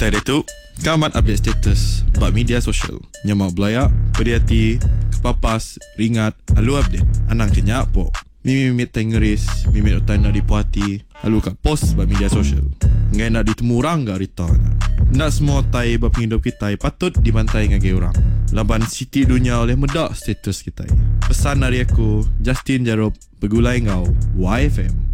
Kita ada tu kamat update status bak media sosial. Nyamak belayak, perhati, kepapas, ringat, alu update. Anang kenyak po. Mimit tengeris, mimit utai nak dipuati. Alu kat post bak media sosial. Ngai nak ditemu orang gak rita. Nak semua tai bak penghidup kita patut dibantai ngagi orang. Laban siti dunia oleh medak status kita. Pesan dari aku, Justin Jarob, begulai ngau, YFM.